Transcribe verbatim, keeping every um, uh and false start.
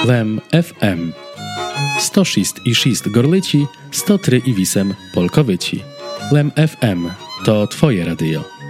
Lem F M sto sześć i sześć Gorlici, sto trzy i osiem Polkowyci. Lem F M to Twoje radio.